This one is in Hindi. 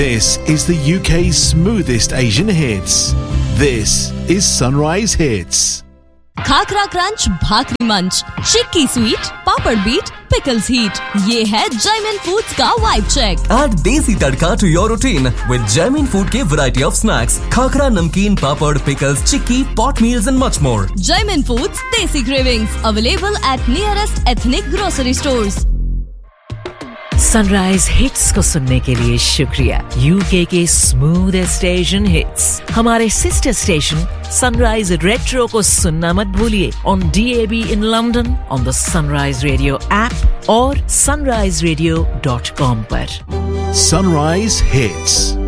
This is the UK's smoothest Asian hits. This is Sunrise Hits. Khakhra crunch, भाकरी मंच, चिक्की स्वीट, पापड़ बीट, पिकल्स हीट. ये है जयमिन फूड्स का वाइब चेक. Add देसी तड़का to your routine with Jaimin Food के variety of snacks, खाकरा, नमकीन, पापड़, pickles, chikki, pot meals and much more. Jaimin Foods Desi Cravings available at nearest ethnic grocery stores. Sunrise hits को सुनने के लिए शुक्रिया. यूके के स्मूथेस्ट एशियन हिट्स हमारे सिस्टर स्टेशन सनराइज रेट्रो को सुनना मत भूलिए on DAB in London, on the sunrise radio app और sunriseradio.com पर. Sunrise Hits.